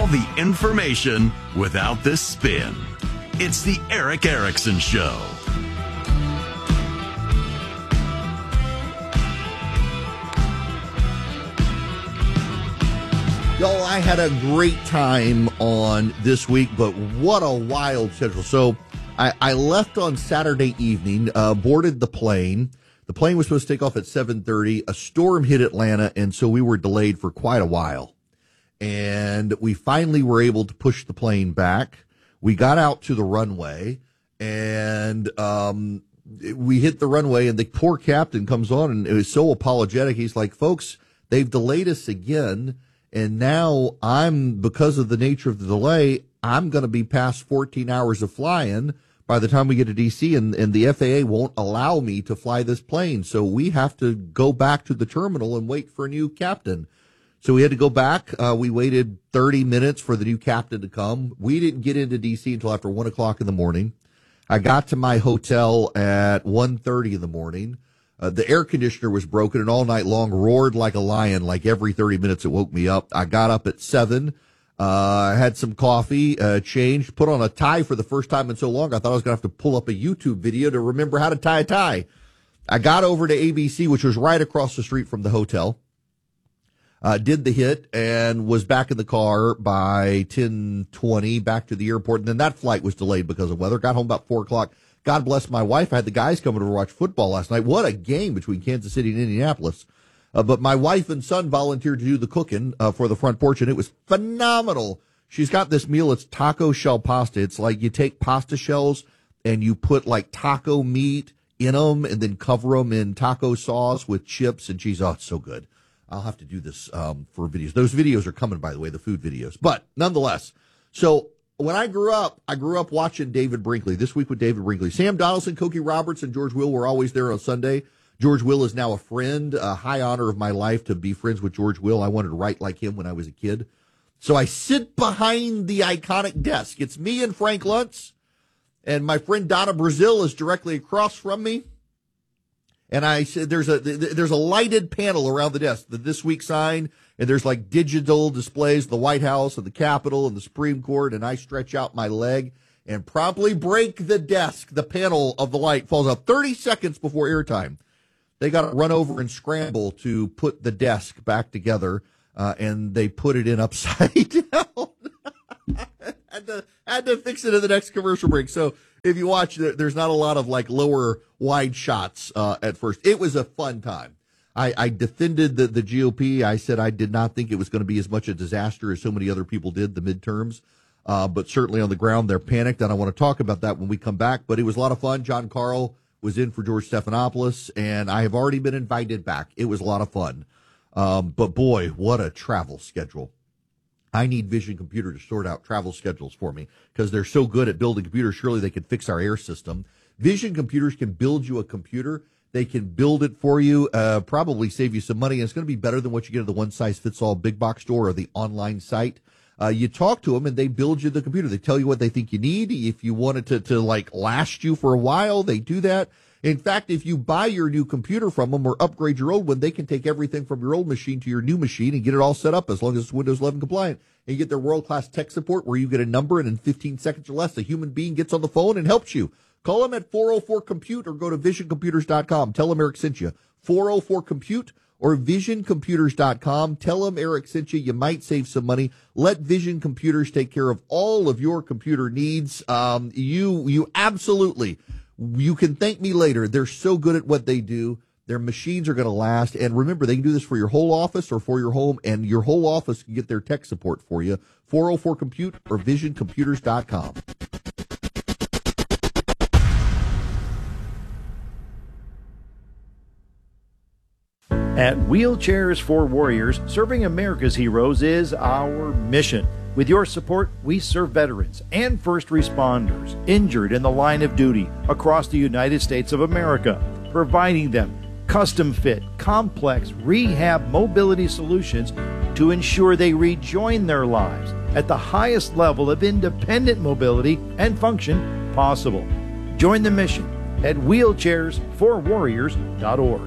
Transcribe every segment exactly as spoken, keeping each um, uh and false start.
the information without the spin. It's the Erick Erickson Show. Y'all, I had a great time on this week, but what a wild schedule. So I, I left on Saturday evening, uh, boarded the plane. The plane was supposed to take off at seven thirty. A storm hit Atlanta, and so we were delayed for quite a while. And we finally were able to push the plane back. We got out to the runway, and um, we hit the runway, and the poor captain comes on, and it was so apologetic. He's like, folks, they've delayed us again. And now I'm, because of the nature of the delay, I'm going to be past fourteen hours of flying by the time we get to D C, and, and the F A A won't allow me to fly this plane. So we have to go back to the terminal and wait for a new captain. So we had to go back. Uh, we waited thirty minutes for the new captain to come. We didn't get into D C until after one o'clock in the morning. I got to my hotel at one thirty in the morning. Uh, the air conditioner was broken, and all night long roared like a lion. Like every thirty minutes, it woke me up. I got up at seven. Uh, had some coffee, uh, changed, put on a tie for the first time in so long. I thought I was going to have to pull up a YouTube video to remember how to tie a tie. I got over to A B C, which was right across the street from the hotel. Uh, did the hit and was back in the car by ten twenty, back to the airport. And then that flight was delayed because of weather. Got home about four o'clock. God bless my wife. I had the guys coming over to watch football last night. What a game between Kansas City and Indianapolis. Uh, but my wife and son volunteered to do the cooking uh, for the front porch, and it was phenomenal. She's got this meal. It's taco shell pasta. It's like you take pasta shells and you put like taco meat in them and then cover them in taco sauce with chips and cheese. Oh, it's so good. I'll have to do this um, for videos. Those videos are coming, by the way, the food videos. But nonetheless, so when I grew up, I grew up watching David Brinkley. This week with David Brinkley. Sam Donaldson, Cokie Roberts, and George Will were always there on Sunday. George Will is now a friend, a high honor of my life to be friends with George Will. I wanted to write like him when I was a kid. So I sit behind the iconic desk. It's me and Frank Luntz, and my friend Donna Brazil is directly across from me. And I said, there's a there's a lighted panel around the desk, the This Week sign, and there's like digital displays, the White House and the Capitol and the Supreme Court, and I stretch out my leg and promptly break the desk. The panel of the light falls out thirty seconds before airtime. They got to run over and scramble to put the desk back together, uh, and they put it in upside down. had to had to fix it in the next commercial break. So if you watch, there's not a lot of like lower wide shots uh, at first. It was a fun time. I, I defended the, the G O P. I said I did not think it was going to be as much a disaster as so many other people did, the midterms. Uh, but certainly on the ground, they're panicked, and I want to talk about that when we come back. But it was a lot of fun. John Carl was in for George Stephanopoulos, and I have already been invited back. It was a lot of fun. Um, but boy, what a travel schedule. I need Vision Computer to sort out travel schedules for me because they're so good at building computers. Surely they could fix our air system. Vision Computers can build you a computer. They can build it for you, uh, probably save you some money. And it's going to be better than what you get at the one-size-fits-all big box store or the online site. Uh, you talk to them, and they build you the computer. They tell you what they think you need. If you want it to, to like, last you for a while, they do that. In fact, if you buy your new computer from them or upgrade your old one, they can take everything from your old machine to your new machine and get it all set up as long as it's Windows eleven compliant. And you get their world-class tech support where you get a number, and in fifteen seconds or less, a human being gets on the phone and helps you. Call them at four oh four compute or go to vision computers dot com. Tell them Eric sent you. four oh four compute or vision computers dot com. Tell them Eric sent you. You might save some money. Let Vision Computers take care of all of your computer needs. Um, you, you absolutely, you can thank me later. They're so good at what they do. Their machines are going to last. And remember, they can do this for your whole office or for your home, and your whole office can get their tech support for you. four oh four compute or vision computers dot com. At Wheelchairs for Warriors, serving America's heroes is our mission. With your support, we serve veterans and first responders injured in the line of duty across the United States of America, providing them custom-fit, complex rehab mobility solutions to ensure they rejoin their lives at the highest level of independent mobility and function possible. Join the mission at wheelchairs for warriors dot org.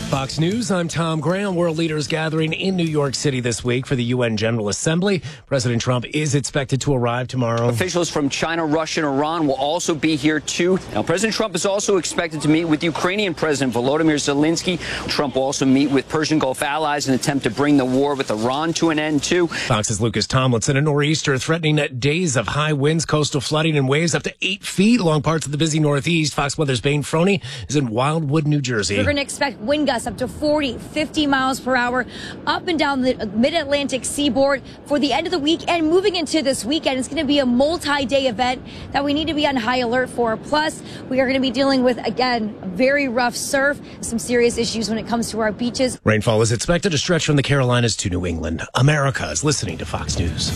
Fox News, I'm Tom Graham. World leaders gathering in New York City this week for the U N General Assembly. President Trump is expected to arrive tomorrow. Officials from China, Russia, and Iran will also be here, too. Now, President Trump is also expected to meet with Ukrainian President Volodymyr Zelensky. Trump will also meet with Persian Gulf allies in an attempt to bring the war with Iran to an end, too. Fox's Lucas Tomlinson. A nor'easter threatening days of high winds, coastal flooding, and waves up to eight feet along parts of the busy Northeast. Fox Weather's Bane Froney is in Wildwood, New Jersey. We're going to expect wind gusts up to forty, fifty miles per hour up and down the mid-Atlantic seaboard for the end of the week and moving into this weekend. It's going to be a multi-day event that we need to be on high alert for. Plus, we are going to be dealing with, again, very rough surf, some serious issues when it comes to our beaches. Rainfall is expected to stretch from the Carolinas to New England. America is listening to Fox News.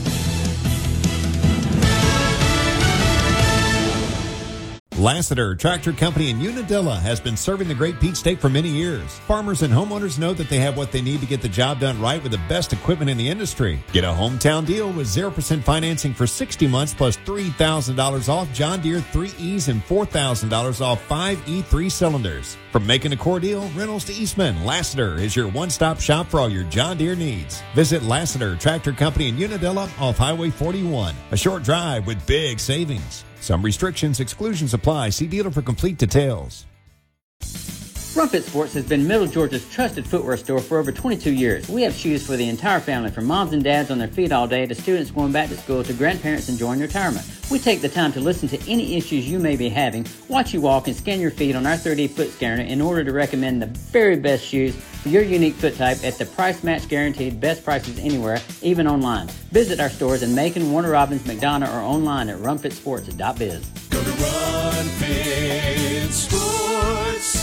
Lassiter Tractor Company in Unadilla has been serving the Great Peach State for many years. Farmers and homeowners know that they have what they need to get the job done right with the best equipment in the industry. Get a hometown deal with zero percent financing for sixty months plus three thousand dollars off John Deere three E's and four thousand dollars off five E three cylinders. From making a core deal, rentals to Eastman, Lassiter is your one-stop shop for all your John Deere needs. Visit Lassiter Tractor Company in Unadilla off Highway forty-one. A short drive with big savings. Some restrictions, exclusions apply. See dealer for complete details. Run Fit Sports has been Middle Georgia's trusted footwear store for over twenty-two years. We have shoes for the entire family, from moms and dads on their feet all day to students going back to school to grandparents enjoying retirement. We take the time to listen to any issues you may be having, watch you walk, and scan your feet on our thirty foot scanner in order to recommend the very best shoes for your unique foot type at the price match guaranteed best prices anywhere, even online. Visit our stores in Macon, Warner Robins, McDonough, or online at run fit sports dot biz. Go to Run Fit Sports.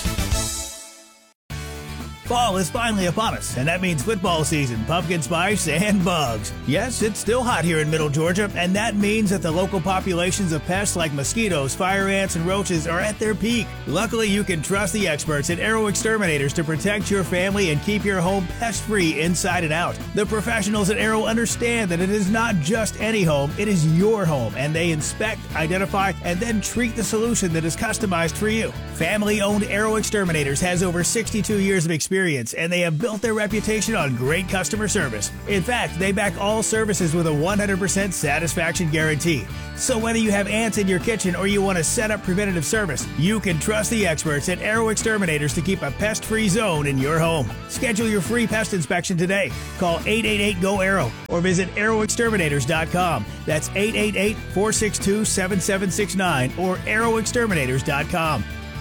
Fall is finally upon us, and that means football season, pumpkin spice, and bugs. Yes, it's still hot here in Middle Georgia, and that means that the local populations of pests like mosquitoes, fire ants, and roaches are at their peak. Luckily, you can trust the experts at Arrow Exterminators to protect your family and keep your home pest-free inside and out. The professionals at Arrow understand that it is not just any home, it is your home, and they inspect, identify, and then treat the solution that is customized for you. Family-owned Arrow Exterminators has over sixty-two years of experience, and they have built their reputation on great customer service. In fact, they back all services with a one hundred percent satisfaction guarantee. So whether you have ants in your kitchen or you want to set up preventative service, you can trust the experts at Arrow Exterminators to keep a pest-free zone in your home. Schedule your free pest inspection today. Call eight eight eight, G O, ARROW or visit arrow exterminators dot com. That's eight eight eight, four six two, seven seven six nine or arrow exterminators dot com.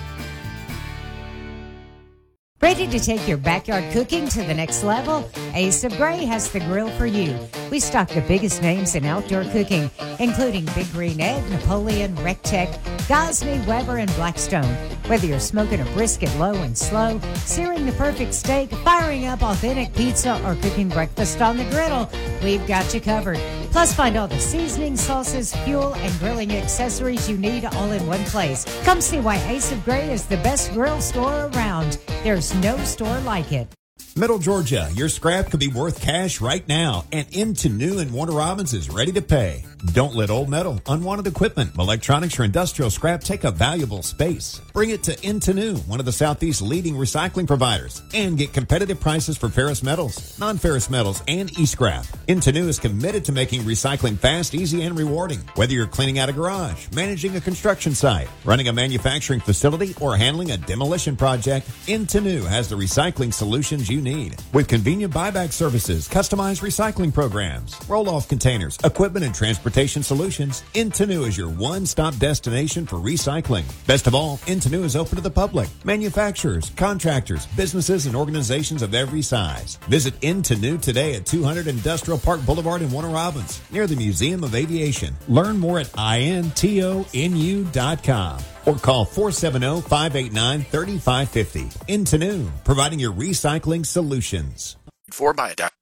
Ready to take your backyard cooking to the next level? Ace of Gray has the grill for you. We stock the biggest names in outdoor cooking, including Big Green Egg, Napoleon, Rectech, Gosney, Weber, and Blackstone. Whether you're smoking a brisket low and slow, searing the perfect steak, firing up authentic pizza, or cooking breakfast on the griddle, we've got you covered. Plus, find all the seasoning, sauces, fuel, and grilling accessories you need all in one place. Come see why Ace of Gray is the best grill store around. There's no store like it. Middle Georgia, your scrap could be worth cash right now, and Into New in Warner Robins is ready to pay. Don't let old metal, unwanted equipment, electronics, or industrial scrap take up valuable space. Bring it to Into New, one of the Southeast's leading recycling providers, and get competitive prices for ferrous metals, non-ferrous metals, and e-scrap. Into New is committed to making recycling fast, easy, and rewarding. Whether you're cleaning out a garage, managing a construction site, running a manufacturing facility, or handling a demolition project, Into New has the recycling solutions you need. With convenient buyback services, customized recycling programs, roll-off containers, equipment, and transportation solutions, Into New is your one-stop destination for recycling. Best of all, Into New is open to the public, manufacturers, contractors, businesses, and organizations of every size. Visit Into New today at two hundred Industrial Park Boulevard in Warner Robins, near the Museum of Aviation. Learn more at intonu dot com or call four seven zero, five eight nine, three five five zero. Into New, providing your recycling solutions. For by a